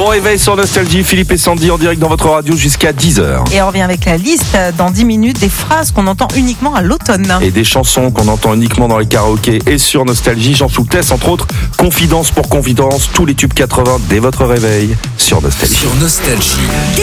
réveil sur Nostalgie, Philippe et Sandy en direct dans votre radio jusqu'à 10h. Et on revient avec la liste dans 10 minutes des phrases qu'on entend uniquement à l'automne. Et des chansons qu'on entend uniquement dans les karaokés et sur Nostalgie. Jean Souclès, entre autres, Confidence pour Confidence, tous les tubes 80 dès votre réveil sur Nostalgie. Sur Nostalgie.